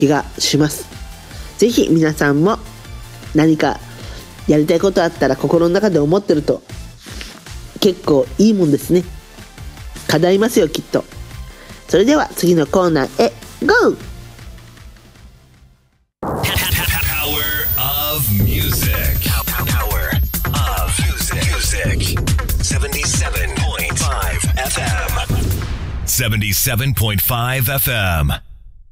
気がします。ぜひ皆さんも何かやりたいことあったら心の中で思ってると結構いいもんですね。叶いますよ、きっと。それでは次のコーナーへ GO! Power of music. Power of music. 77.5 FM. 77.5 FM.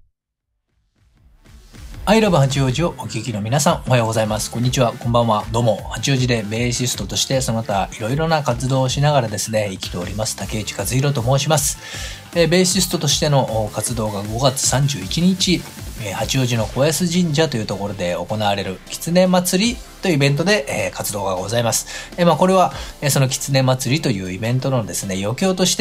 I love 八王子をお聞きの皆さん、おはようございます。こんにちは、こんばんは。どうも、八王子でベーシストとしてその他いろいろな活動をしながらですね、生きております竹内和弘と申します。ベーシストとしての活動が5月31日、八王子の小安神社というところで行われる狐祭りというイベントで、活動がございます。これは、その狐祭りというイベントのですね、余興として、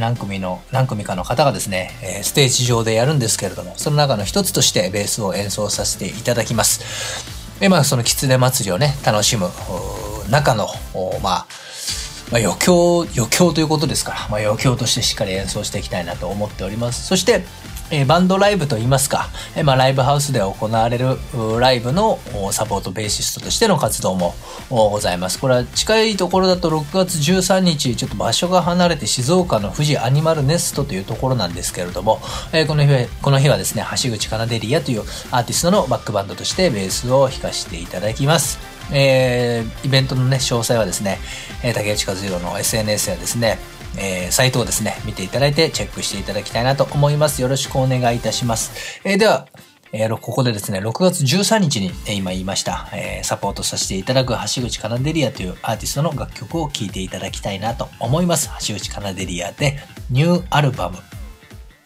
何組かの方がですね、ステージ上でやるんですけれども、その中の一つとしてベースを演奏させていただきます。その狐祭りをね、楽しむ中の、余興ということですから、余興としてしっかり演奏していきたいなと思っております。そして、バンドライブといいますか、ライブハウスで行われるライブのサポートベーシストとしての活動もございます。これは近いところだと6月13日、ちょっと場所が離れて静岡の富士アニマルネストというところなんですけれども、この日はですね、橋口カナデリアというアーティストのバックバンドとしてベースを弾かせていただきます。イベントのね、詳細はですね、竹内和弘の SNS やですね、サイトをですね、見ていただいてチェックしていただきたいなと思います。よろしくお願いいたします。では、ここでですね、6月13日に、今言いました、サポートさせていただく橋口カナデリアというアーティストの楽曲を聴いていただきたいなと思います。橋口カナデリアでニューアルバム